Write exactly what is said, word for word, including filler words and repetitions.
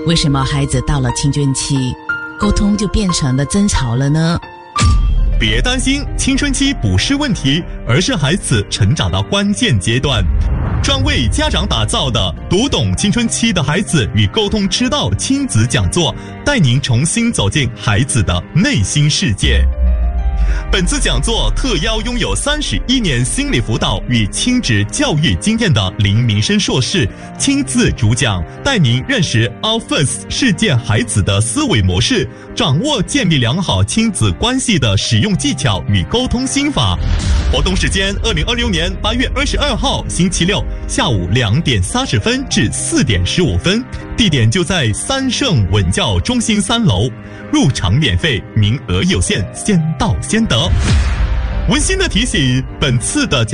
为什么孩子到了青春期，沟通就变成了争吵了呢？ 别担心，青春期不是问题，而是孩子成长的关键阶段。专为家长打造的读懂青春期的孩子与沟通之道亲子讲座，带您重新走进孩子的内心世界。本次讲座特邀拥有三十一年心理辅导与亲子教育经验的林明生硕士亲自主讲，带您认识 Our First 事件孩子的思维模式，掌握建立良好亲子关系的使用技巧与沟通心法。活动时间：二零二六年八月二十二号星期六下午两点三十分至四点十五分，地点就在三盛稳教中心三楼。入场免费，名额有限，先到先得。温馨的提醒，本次的讲